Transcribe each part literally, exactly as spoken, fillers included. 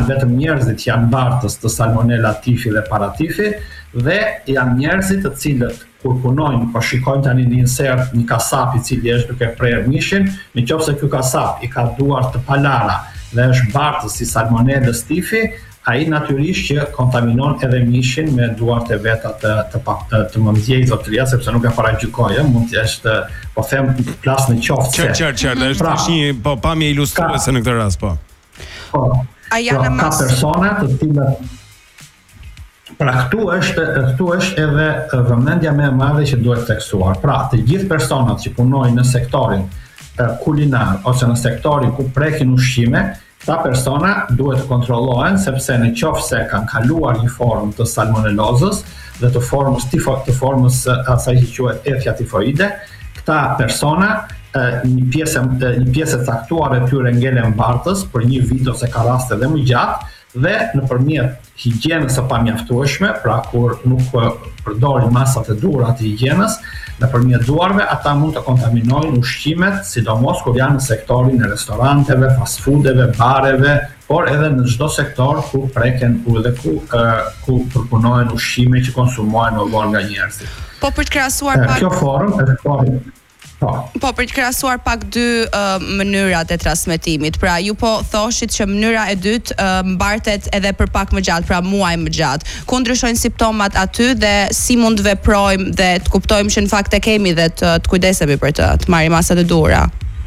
janë vetëm njerëzit që janë bartës të Salmonella tifi dhe paratifi, dhe janë njerëzit të cilët kur punojnë, po shikojnë tani një insert një kasap i cili është duke prerë mishin, nëse ky kasap i ka duar të palara dhe është bartës i Salmonellës tifi, ai natyrisht që kontaminon edhe mishin me duart e veta të të të, të mëmzjejtë të ria, sepse nuk e paragjykoj, mund të është, po them plas në qoftë se. Qartë, qartë, qartë, është pra, një po pamje ilustruese në këtë rast, po. Po. A janë pra, ka persona të cilët Pra këtu është, këtu është edhe vëmendja më e madhe që duhet theksuar. Pra, të gjithë personat që punojnë në sektorin kulinar ose në sektorin ku prekin ushqime, këta persona duhet të kontrollohen sepse në qoftë se kanë kaluar një formë të salmonellozës dhe të formës tifo, të formës asaj që quhet ethja tifoide, këta persona një pjesë një pjesë e caktuar e tyre ngelen bartës për një vit ose ka raste edhe më gjatë, dhe nëpërmjet higjienës së pamjaftueshme, pra kur nuk përdorin masat e duhura të higjienës, nëpërmjet duarve ata mund të kontaminojnë ushqimet, sidomos kur janë në sektorin e restoranteve, fast foodeve, bareve, por edhe në çdo sektor ku preken ku dhe ku ku përpunohen ushqime që konsumohen normalisht nga njerëzit. Po për të krahasuar pak kjo formë është formë Po, po për të krahasuar pak dy uh, mënyrat e transmetimit. Pra, ju po thoshit që mënyra e dytë uh, mbartet edhe për pak më gjatë, pra muaj më gjatë. Ku ndryshojnë simptomat aty dhe si mund të veprojmë dhe të kuptojmë që në fakt e kemi dhe të, të kujdesemi për të, të marrim masat e duhura?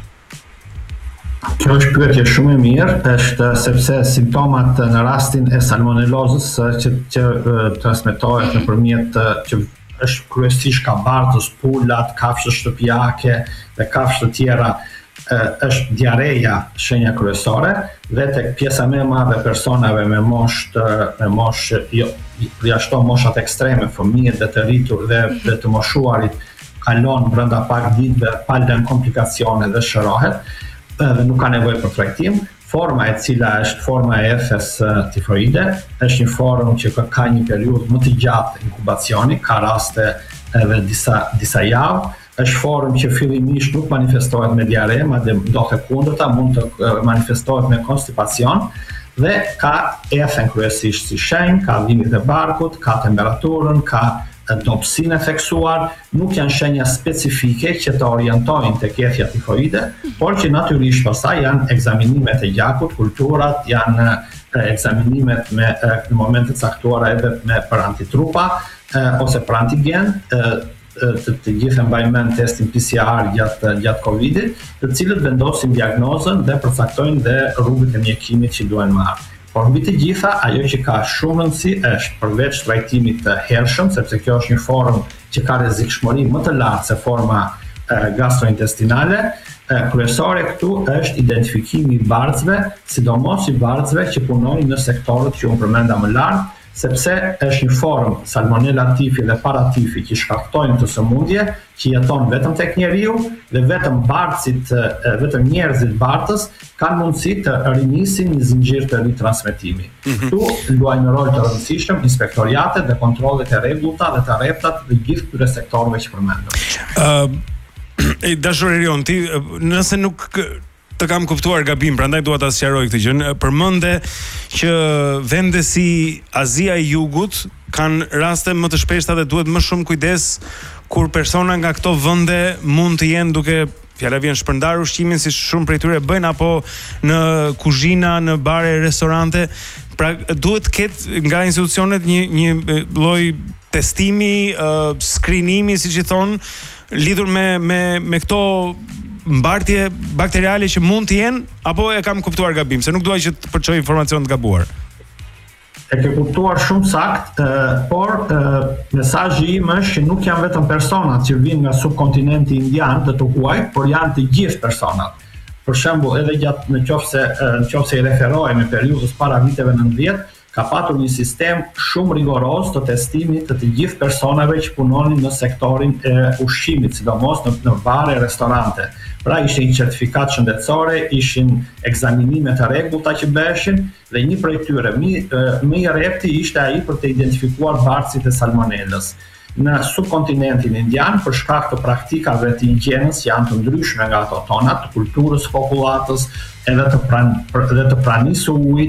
Kjo është pyetje shumë e mirë, është sepse simptomat në rastin e salmonellozës që, që uh, transmetohet nëpërmjet që është kryesisht ka bartës, pulat, kafshë shtëpiake dhe kafshë të tjera, është diareja shenja kryesore, dhe tek pjesa më e madhe e personave me moshë me moshë jo jashto moshat ekstreme, fëmijët dhe të rritur dhe, dhe të moshuarit kalon brenda pak ditëve pa lënë komplikacione dhe shërohet dhe nuk ka nevojë për trajtim. Forma e cila është forma e ethjes tifoide, është një formë që ka një periudhë më të gjatë inkubacioni, ka raste edhe disa disa javë, është formë që fillimisht nuk manifestohet me diare, madje ndodhet kundërta, mund të manifestohet me konstipacion dhe ka ethen kryesisht si shenjë, ka dhimbjet e barkut, ka temperaturën, ka dopsinë e theksuar, nuk janë shenja specifike që të orientojnë tek ethja tifoide, por që natyrisht pastaj janë ekzaminimet e gjakut, kulturat, janë ekzaminimet me në momente caktuara edhe me për antitrupa ose për antigen, të, të gjithë mbajnë mend testin P C R gjatë gjatë Covidit, të cilët vendosin diagnozën dhe përcaktojnë dhe rrugët e mjekimit që duhen marrë. Por mbi të gjitha, ajo që ka shumë rëndësi është përveç trajtimit të hershëm, sepse kjo është një formë që ka rrezikshmëri më të lartë se forma e, gastrointestinale, e, kryesore këtu është identifikimi i bartësve, sidomos i bartësve që punojnë në sektorët që unë përmenda më lartë, sepse është një formë Salmonella tifi dhe paratifi që shkaktojnë të sëmundje, që jeton vetëm tek njeriu dhe vetëm bartësit, vetëm njerëzit bartës kanë mundësi të rinisin një zinxhir të ritransmetimi. Këtu mm-hmm. luajnë një rol të rëndësishëm inspektoriatet dhe kontrollet e rregullta dhe të rreptat të gjithë këtyre sektorëve që përmendëm. Uh, Dashur Erion, ti nëse nuk të kam kuptuar gabim, prandaj dua ta sqaroj këtë gjë. Përmende që vende si Azia e Jugut kanë raste më të shpeshta dhe duhet më shumë kujdes kur persona nga këto vende mund të jenë duke fjala vjen shpërndar ushqimin, si shumë prej tyre bëjnë, apo në kuzhina, në bare, restorante. Pra duhet të ketë nga institucionet një një lloj testimi, uh, skrinimi, siç i thon, lidhur me me me këto mbartje bakteriale që mund të jenë, apo e kam kuptuar gabim, se nuk dua që të përçoj informacion të gabuar. E ke kuptuar shumë sakt, por mesazhi im është që nuk janë vetëm personat që vinë nga subkontinenti indian të tuhuajt, por janë të gjithë personat. Për shembull, edhe gjatë në qofse në qofse i referohemi periudhës para viteve nëntëdhjetë, ka patur një sistem shumë rigoroz të testimit të të gjithë personave që punonin në sektorin e ushqimit, sidomos në, në bare e restorante. Pra ishte një certifikat shëndetësore, ishin ekzaminime të rregullta që bëheshin dhe një prej tyre më më i rrepti ishte ai për të identifikuar bartësit e salmonellës. Në subkontinentin indian, për shkak të praktikave të higjienës që janë të ndryshme nga ato tona, të kulturës popullatës, edhe të pran edhe të pranisë ujit,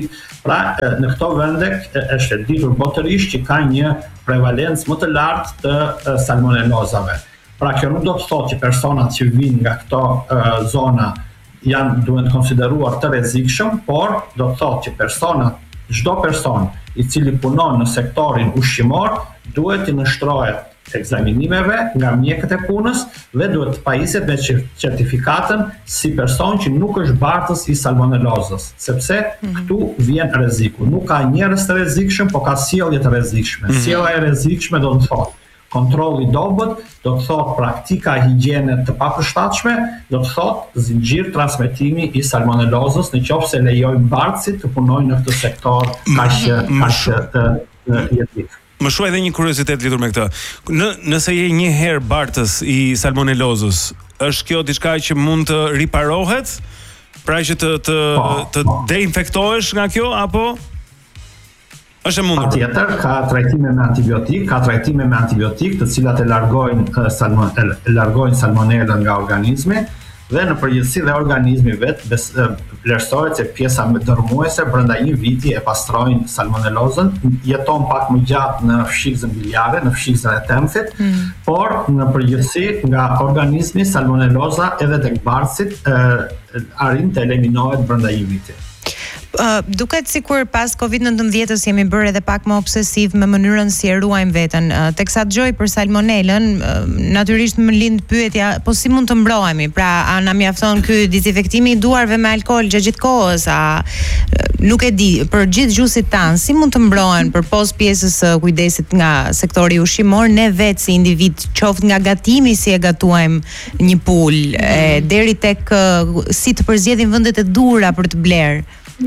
Pra, në këto vende është e ditur botërisht që ka një prevalencë më të lartë të salmonellozave. Pra, kjo nuk do të thotë që personat që vinë nga këto uh, zona janë duhet konsideruar të rrezikshëm, por do të thotë që personat, çdo person i cili punon në sektorin ushqimor duhet të nështrohet ekzaminimeve nga mjekët e punës dhe duhet të pajiset me certifikatën si person që nuk është bartës i salmonellozës, sepse mm-hmm. këtu vjen rreziku. Nuk ka njerëz të rrezikshëm, por ka sjellje të rrezikshme. Mm-hmm. Sjellja e rrezikshme do të thotë kontrolli i dobët, do të thotë praktika higjiene të papërshtatshme, do të thotë zinxhir transmetimi i salmonellozës nëse lejojmë bartësit të punojnë në këtë sektor kaq kaq të jetik. Më shuaj edhe një kuriozitet lidhur me këtë. Në, nëse je një herë bartës i salmonellozës, është kjo diçka që mund të riparohet? Pra që të të, të deinfektohesh nga kjo apo është e mundur? Patjetër, ka trajtime me antibiotik, ka trajtime me antibiotik, të cilat e largojnë salmon, e largojnë salmonellën nga organizmi, dhe në përgjithësi dhe organizmi vet vlerësohet se pjesa më dërmuese brenda një viti e pastrojnë salmonellozën, jeton pak më gjatë në fshikëzën biliare, në fshikëzën e temthit, mm. por në përgjithësi nga organizmi salmonelloza edhe tek bartësit arrin të eliminohet brenda një viti. Uh, duket sikur pas kovid nëntëmbëdhjetës jemi bërë edhe pak më obsesiv me mënyrën si e ruajmë veten. Uh, teksa dëgjoj për salmonelën, uh, natyrisht më lind pyetja, po si mund të mbrohemi? Pra, a na mjafton ky dezinfektimi i duarve me alkool gjatë gjithë kohës? A uh, nuk e di, për gjithë gjusit tan, si mund të mbrohen përpos pjesës së uh, kujdesit nga sektori ushqimor, ne vetë si individ, qoftë nga gatimi si e gatuajmë një pul, mm. e, deri tek uh, si të përzgjedhin vendet e duhura për të blerë.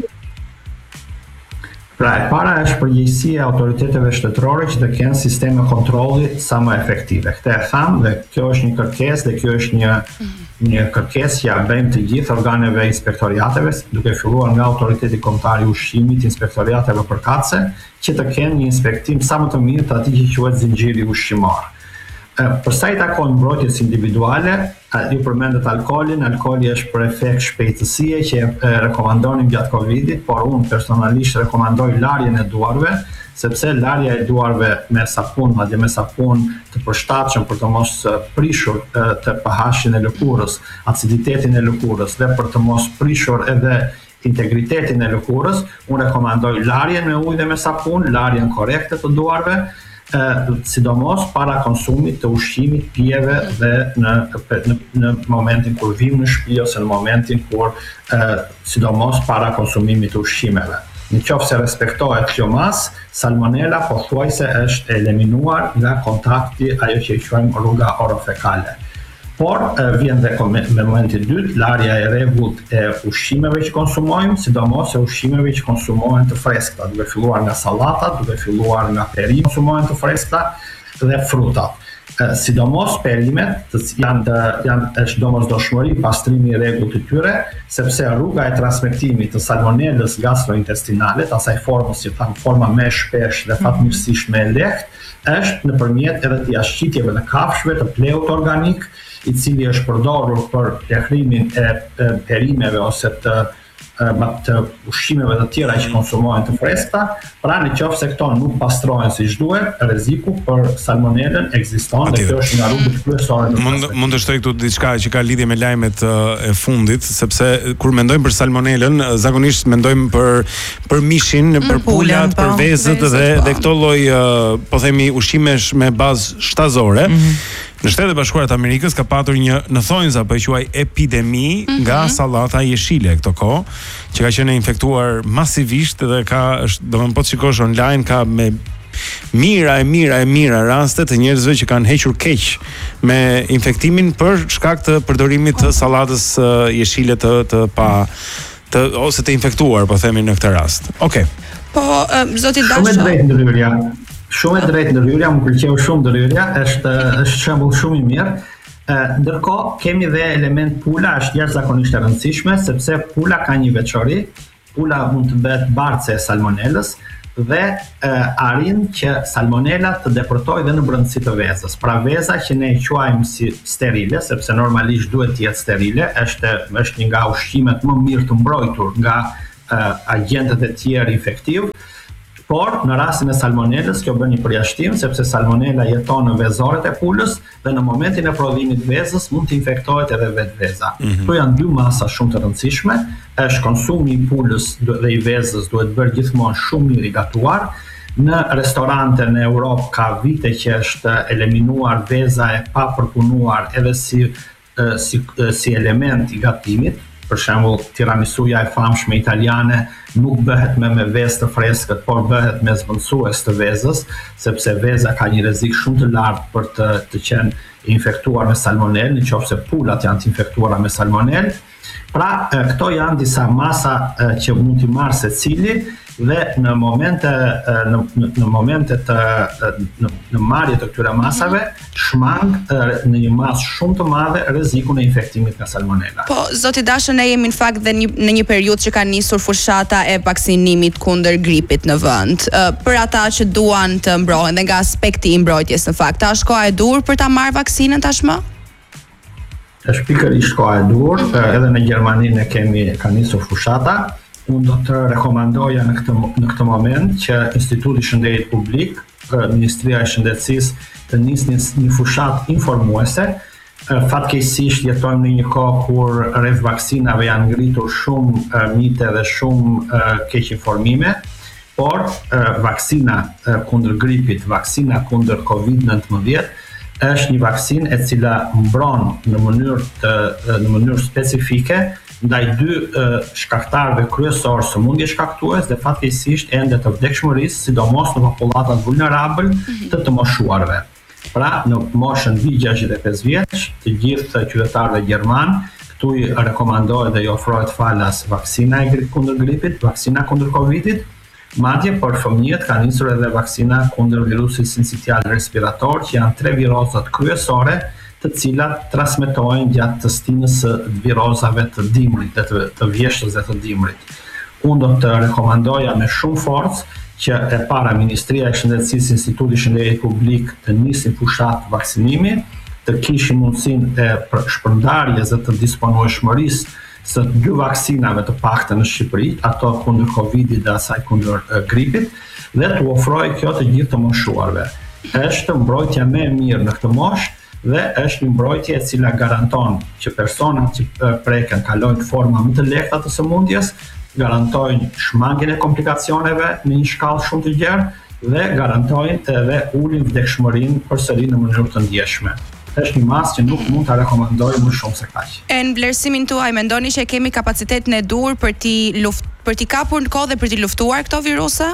Pra, e para është përgjegjësia e autoriteteve shtetërore që të kenë sisteme kontrolli sa më efektive. Këtë e tham dhe kjo është një kërkesë dhe kjo është një një kërkesë që ja bëjmë të gjithë organeve inspektoriateve, duke filluar nga autoriteti kombëtar i ushqimit, inspektoriateve përkatëse, që të kenë një inspektim sa më të mirë të atij që quhet zinxhiri ushqimor. Për sa i takon mbrojtjes individuale, ju përmendet alkoolin, alkooli është për efekt shpejtësie që e rekomandonim gjatë Covidit, por unë personalisht rekomandoj larjen e duarve, sepse larja e duarve me sapun, madje me sapun të përshtatshëm për të mos prishur të pH-in e lëkurës, aciditetin e lëkurës dhe për të mos prishur edhe integritetin e lëkurës, unë rekomandoj larjen me ujë dhe me sapun, larjen korrekte të duarve, Uh, sidomos para konsumit të ushqimit, pijeve dhe në, në, në momentin kur vim në shtëpi ose në momentin kur uh, sidomos para konsumimit të ushqimeve. Në qoftë se respektohet kjo mas, salmonella pothuajse është eliminuar nga kontakti ajo që i quajmë rruga orofekale. Por vjen dhe me momenti i dytë, larja e rregullt e ushqimeve që konsumojmë, sidomos e ushqimeve që konsumohen të freskëta, duke filluar nga sallatat, duke filluar nga perimet që konsumohen të freskëta dhe frutat. Sidomos perimet të janë të, janë është domosdoshmëri pastrimi i rregullt të tyre, sepse rruga e transmetimit të salmonellës gastrointestinale, asaj formës që tham forma më e shpesh dhe fatmirësisht më e lehtë, është nëpërmjet edhe të jashtëqitjeve të kafshëve të pleut organik, i cili është përdorur për plehrimin e, e perimeve ose të, të ushqimeve të tjera që konsumohen të freskëta, pra në qoftë se këto nuk pastrohen siç duhet, rreziku për salmonellën ekziston dhe kjo është nga rrugët kryesore të mund mund të shtoj këtu diçka që ka lidhje me lajmet e fundit, sepse kur mendojmë për salmonellën, zakonisht mendojmë për për mishin, për pulat, për vezët dhe dhe këto lloj po themi ushqimesh me bazë shtazore. Mm-hmm. Në Shtetet Bashkuara të Amerikës ka patur një, në thonjza po e quaj epidemi mm-hmm. nga sallata jeshile këto kohë, që ka qenë infektuar masivisht dhe ka është, domethënë po të shikosh online ka me mira e mira e mira raste të njerëzve që kanë hequr keq me infektimin për shkak të përdorimit të sallatës jeshile të të pa të ose të infektuar, po themi në këtë rast. Okej. Okay. Po um, zoti Dasha. Shumë drejt ndryrja. Shumë e drejtë ndryrja, më pëlqeu shumë ndryrja, është është shembull shumë i mirë. Ndërkohë kemi dhe element pula, është jashtëzakonisht e rëndësishme sepse pula ka një veçori. Pula mund të bëhet bartëse e salmonellës dhe e, arrin që salmonella të depërtojë dhe në brendësi të vezës. Pra veza që ne e quajmë si sterile, sepse normalisht duhet të jetë sterile, është është një nga ushqimet më mirë të mbrojtur nga agentët e tjerë infektiv, por në rastin e salmonelës kjo bën një përjashtim sepse salmonela jeton në vezoret e pulës dhe në momentin e prodhimit vezës mund të infektohet edhe vetë veza. Këto mm-hmm. janë dy masa shumë të rëndësishme, është konsumi i pulës dhe i vezës duhet bërë gjithmonë shumë mirë i gatuar. Në restorante në Europë ka vite që është eliminuar veza e pa përpunuar edhe si, si, si element i gatimit. Për shembull, tiramisuja e famshme italiane nuk bëhet me me vezë të freskët, por bëhet me zbëndësues të vezës, sepse veza ka një rrezik shumë të lartë për të, të qenë infektuar me salmonel, nëse pulat janë të infektuara me salmonel. Pra, këto janë disa masa që mund t'i marrë secili dhe në momente në, në momente të në, në marrje të këtyre masave shmang në një masë shumë të madhe rrezikun e infektimit nga salmonela. Po, zoti Dashë, ne jemi në fakt dhe një, në një periudhë që ka nisur fushata e vaksinimit kundër gripit në vend. Për ata që duan të mbrohen dhe nga aspekti i mbrojtjes në fakt, është koha e dur për ta marrë vaksinën tashmë? Është pikërisht koha e dur, mm-hmm. edhe në Gjermani ne kemi ka nisur fushata. Unë do të rekomandoja në këtë, në këtë moment që Instituti i Shëndetit Publik, Ministria e Shëndetësisë të nisë një fushat informuese. Fatkeqësisht jetojmë në një kohë kur rreth vaksinave janë ngritur shumë mite dhe shumë keq informime, por vaksina kundër gripit, vaksina kundër kovid nineteen është një vaksinë e cila mbron në mënyrë të, në mënyrë specifike ndaj dy uh, shkaktarëve kryesor sëmundje shkaktues dhe fatkeqësisht ende të vdekshmërisë, sidomos në popullat vulnerabël të të moshuarve. Pra, në moshën mbi gjashtëdhjetë e pesë vjeç, të gjithë qytetarëve gjerman, këtu i rekomandohet dhe i ofrohet falas vaksina e kundër gripit, vaksina kundër covidit, madje për fëmijët ka nisur edhe vaksina kundër virusit sincitial respirator, që janë tre virozat kryesore të cilat transmetohen gjatë të stinës së virozave të dimrit, të, të vjeshtës dhe të dimrit. Unë do të rekomandoja me shumë forcë që e para Ministria e Shëndetësisë, Instituti i Shëndetit Publik të nisin fushat vaksinimi, të kishin mundësinë e shpërndarjes dhe të disponueshmërisë së dy vaksinave të paktën në Shqipëri, ato kundër Covidit dhe asaj kundër uh, gripit, dhe të ofrojë kjo të gjithë të moshuarve. Është mbrojtja më e mirë në këtë moshë dhe është një mbrojtje e cila garanton që personat që uh, preken kalojnë forma më të lehta të sëmundjes, garantojnë shmangjen e komplikacioneve në një shkallë shumë të gjerë dhe garantojnë edhe ulin vdekshmërinë përsëri në mënyrë të ndjeshme. Është një masë që nuk mund ta rekomandoj më shumë se kaq. E në vlerësimin tuaj mendoni që kemi kapacitetin e dur për ti luft, për ti kapur në kohë dhe për ti luftuar këto viruse?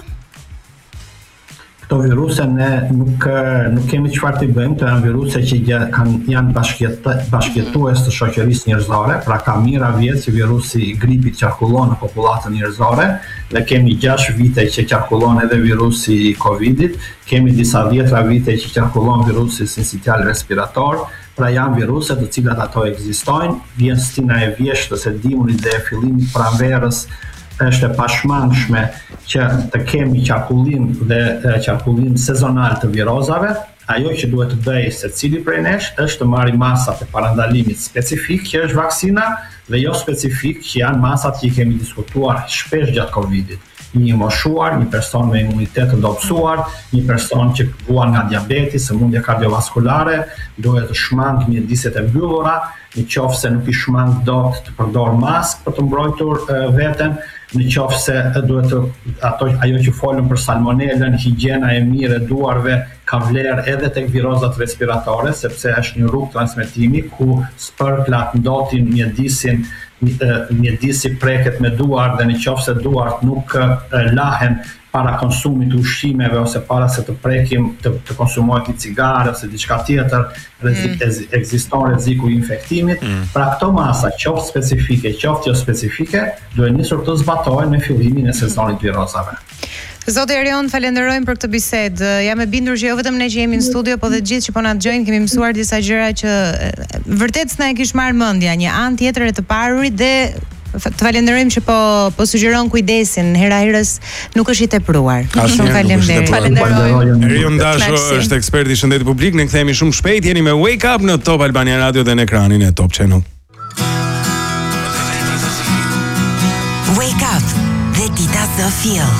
Këto viruse ne nuk nuk kemi çfarë të bëjmë, këto janë viruse që kanë janë bashkëjetues të shoqërisë njerëzore, pra ka mijëra vjet që virusi i gripit qarkullon në popullatën njerëzore dhe kemi gjashtë vite që qarkullon edhe virusi i Covidit, kemi disa dhjetra vite që qarkullon virusi sincitial respirator, pra janë viruse të cilat ato ekzistojnë, vjen stina e vjeshtës e dimrit dhe e fillimit pranverës është e pashmangshme që të kemi qarkullim dhe qarkullim sezonal të virozave. Ajo që duhet të bëjë secili prej nesh është të marrë masat e parandalimit specifik që është vaksina dhe jo specifik që janë masat që i kemi diskutuar shpesh gjatë Covidit. Një moshuar, një person me imunitet të dobësuar, një person që vuan nga diabeti, sëmundje kardiovaskulare, duhet të shmang mjediset e mbyllura, në qoftë se nuk i shmang dot të përdor mask për të mbrojtur uh, veten, në qoftë se duhet të ato ajo që folën për salmonelën, higjiena e mirë e duarve ka vlerë edhe tek virozat respiratore, sepse është një rrugë transmetimi ku spërklat ndotin mjedisin mjedisi preket me duar dhe në qoftë se duart nuk lahen para konsumit të ushqimeve ose para se të prekim të, të konsumohet një cigare ose diçka tjetër, rrezik mm. ekziston rreziku i infektimit. Mm. Pra këto masa, qoftë specifike, qoftë jo specifike, duhet nisur të zbatohen me fillimin e sezonit virozave. Zoti Erion, falenderojmë për këtë bisedë. Jam e bindur që jo vetëm ne që jemi në studio, po dhe gjithë që po na dëgjojnë kemi mësuar disa gjëra që vërtet s'na e kish marrë mendja, një anë tjetër e të parurit dhe të falenderojmë që po po sugjeron kujdesin, hera herës nuk është i tepruar. Shumë faleminderit. Falenderojmë. Erion Dasho është ekspert i shëndetit publik, ne kthehemi shumë shpejt, jeni me Wake Up në Top Albania Radio dhe në ekranin e Top Channel. Wake Up Fiell.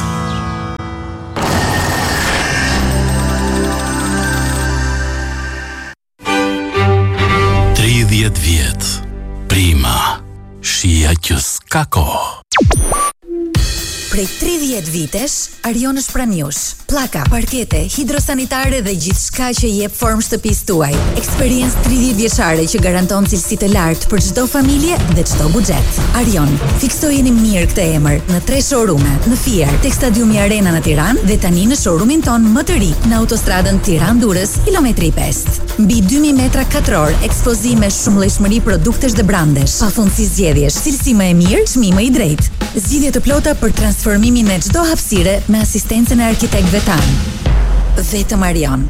tridhjetë vjet. Prima. Shija që s'ka kohë. Prej tridhjetë vitesh, Arion është pranë jush. Pllaka, parkete, hidrosanitare dhe gjithçka që jep formë shtëpisë tuaj. Eksperiencë tridhjetë vjeçare që garanton cilësi të lartë për çdo familje dhe çdo buxhet. Arion, fiksojeni mirë këtë emër në tre showroome, në Fier, tek Stadiumi Arena në Tiranë dhe tani në showroomin ton më të ri në autostradën Tiranë-Durrës, kilometri pesë. Mbi dy mijë metra katror, ekspozim me shumëllojshmëri produktesh dhe brandesh, pafundësi zgjedhjesh, cilësi më e mirë, çmim më i drejtë. Zgjidhje të plota për transformimin e çdo hapësire me asistencën e arkitektëve tanë. Vetëm Arion.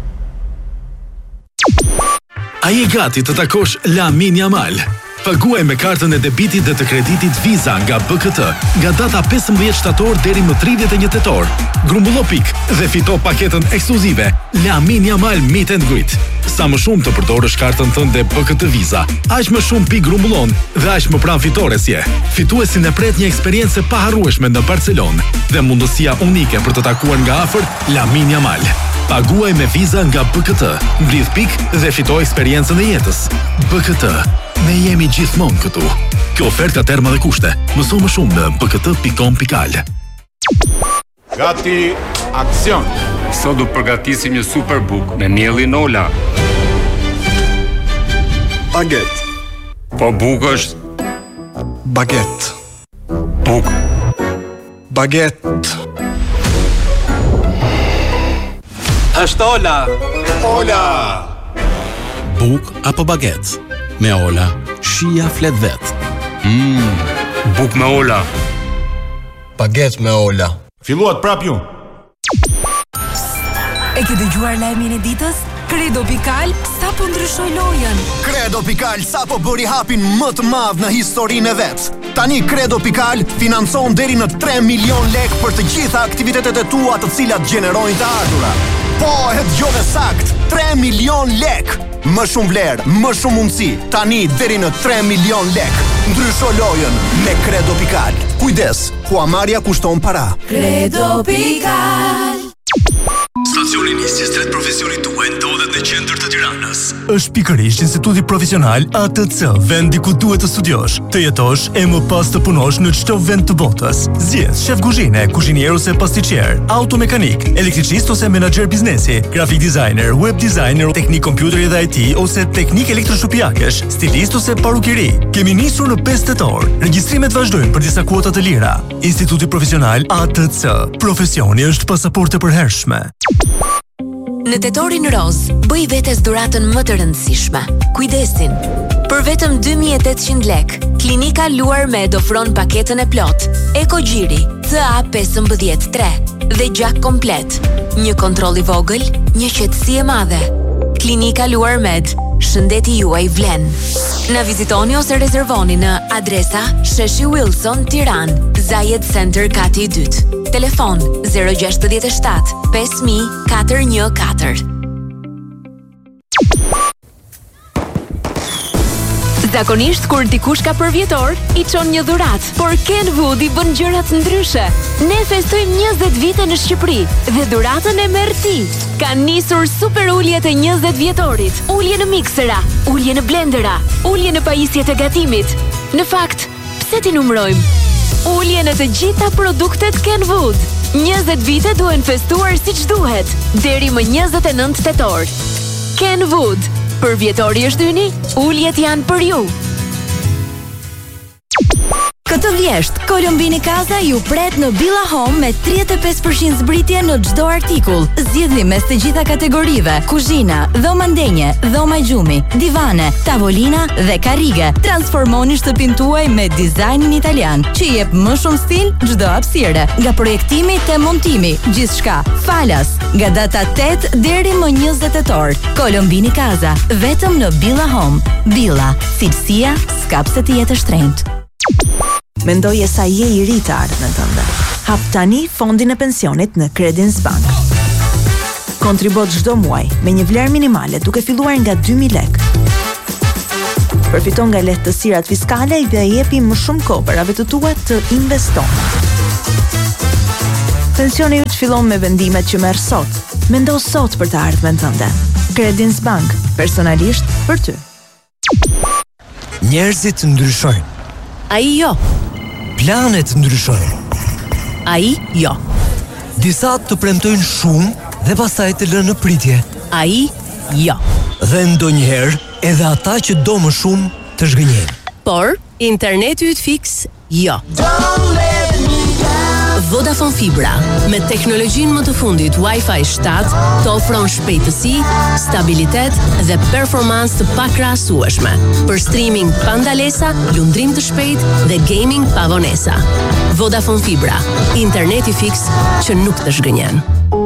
A je gati të takosh Lamin Yamal? Paguaj me kartën e debitit dhe të kreditit Visa nga B K T nga data pesëmbëdhjetë shtator deri më tridhjetë e një tetor. Grumbullo pik dhe fito paketën ekskluzive Lamin Yamal Meet and Greet. Sa më shumë të përdorësh kartën tënde B K T Visa, aq më shumë pik grumbullon dhe aq më pranë fitores je. Fituesin e pret një eksperiencë e paharrueshme në Barcelonë dhe mundësia unike për të takuar nga afër Lamin Yamal. Paguaj me Visa nga B K T, mblidh pik dhe fito eksperiencën e jetës. B K T, ne jemi gjithmonë këtu. Kjo ofertë ka terma dhe kushte. Mëso më shumë në b k t pikë com pikë a l. Gati, aksion! Sot do përgatisim një super buk me mielin Ola. Baget. Po buk është? Baget. Buk. Baget. Është Ola. Ola. Buk apo baget? Me Ola, shija flet vet. Mmm, buk me Ola. Baget me Ola. Filluat prap ju. E ke dëgjuar lajmin e ditës? Credo Pikal sapo ndryshoi lojën. Credo Pikal sapo bëri hapin më të madh në historinë e vet. Tani Credo Pikal financon deri në tre milion lek për të gjitha aktivitetet e tua të cilat gjenerojnë të ardhura. Po, e dëgjove sakt, tre milion lek. Më shumë vlerë, më shumë mundësi. Tani deri në tre milion lek. Ndrysho lojën me Credo Pikal. Kujdes, huamarrja kushton para. Credo Pikal. Stacioni nisjes drejt profesionit tuaj ndodhet në qendër të Tiranës. Është pikërisht Instituti Profesional A T C, vendi ku duhet të studiosh, të jetosh e më pas të punosh në çdo vend të botës. Zgjedh shef kuzhine, kuzhinier ose pastiçier, automekanik, elektricist ose menaxher biznesi, grafik designer, web designer, teknik kompjuteri dhe I T ose teknik elektroshupiakesh, stilist ose parukiri. Kemi nisur në pesë tetor. Regjistrimet vazhdojnë për disa kuota të lira. Instituti Profesional A T C. Profesioni është pasaportë e përhershme. Në tetorin roz, bëj vetes dhuratën më të rëndësishme. Kujdesin. Për vetëm dy mijë e tetëqind lek, Klinika Luar Med ofron paketën e plot, Ekogjiri, C A pesëmbëdhjetë tre dhe gjak komplet. Një kontroll i vogël, një qetësi e madhe. Klinika Luar Med, shëndeti juaj vlen. Na vizitoni ose rezervoni në adresa Sheshi Wilson, Tiranë, Zayed Center kati i dytë. Telefon zero gjasht shtat pesë mijë katër një katër. Zakonisht kur dikush ka përvjetor, i çon një dhuratë, por Kenwood i bën gjërat ndryshe. Ne festojmë njëzet vite në Shqipëri dhe dhuratën e merr ti. Ka nisur super uljet e njëzet vjetorit, ulje në miksera, ulje në blendera, ulje në pajisjet e gatimit. Në fakt, pse ti numërojmë? Ulje në të gjitha produktet Kenwood. njëzet vite duhen festuar siç duhet, deri më njëzet e nëntë tetor. Kenwood, për vjetori është yni, uljet janë për ju. Këtë vjesht, Kolombini Kaza ju pret në Billa Home me tridhjetë e pesë përqind zbritje në çdo artikull. Zgjidhni mes të gjitha kategorive: kuzhina, dhoma ndenje, dhoma gjumi, divane, tavolina dhe karrige. Transformoni shtëpinë tuaj me dizajnin italian, që jep më shumë stil çdo hapësire. Nga projektimi te montimi, gjithçka falas. Nga data tetë deri më njëzet tetor. Kolombini Kaza, vetëm në Billa Home. Billa, cilësia s'ka pse të jetë e shtrenjtë. Mendoje sa je i ri të ardhmen tënde. Hap tani fondin e pensionit në Credins Bank. Kontribo çdo muaj me një vlerë minimale duke filluar nga dy mijë lek. Përfiton nga lehtësirat fiskale dhe jepi më shumë kohë parave të tua të investojnë. Pensioni yt fillon me vendimet që merr sot. Mendo sot për të ardhmen tënde. Credins Bank, personalisht për ty. Njerëzit ndryshojnë. Ai jo. Planet ndryshojnë. Ai jo. Disa të premtojnë shumë dhe pastaj të lënë në pritje. Ai jo. Dhe ndonjëherë edhe ata që do më shumë të zhgënjejnë. Por interneti yt fiks jo. Vodafone Fibra, me teknologjinë më të fundit Wi-Fi shtatë, të ofron shpejtësi, stabilitet dhe performancë të pakrahasueshme për streaming pa ndalesa, lundrim të shpejtë dhe gaming pa vonesa. Vodafone Fibra, interneti fiks që nuk të zhgënjen.